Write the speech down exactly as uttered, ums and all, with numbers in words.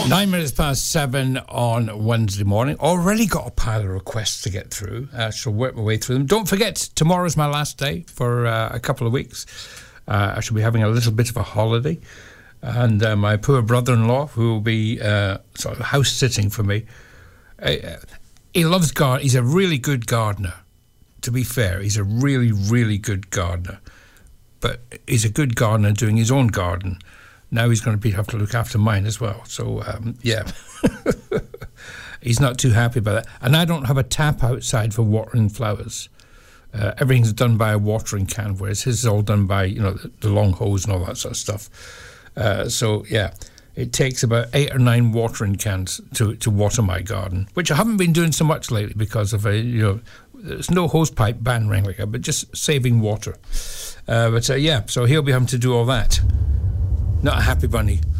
Nine minutes past seven on Wednesday morning. Already got a pile of requests to get through. I shall work my way through them. Don't forget, tomorrow's my last day for uh, a couple of weeks. Uh, I shall be having a little bit of a holiday. And uh, my poor brother-in-law, who will be uh, sort of house-sitting for me, uh, he loves garden. He's a really good gardener. To be fair, he's a really, really good gardener. But he's a good gardener doing his own garden. Now he's going to be, have to look after mine as well. So, um, yeah. He's not too happy about that. And I don't have a tap outside for watering flowers. Uh, everything's done by a watering can, whereas his is all done by, you know, the, the long hose and all that sort of stuff. Uh, so, yeah, it takes about eight or nine watering cans to, to water my garden, which I haven't been doing so much lately because of a, you know, there's no hosepipe ban or anything like that, but just saving water. Uh, but, uh, yeah, so he'll be having to do all that. Not a happy bunny.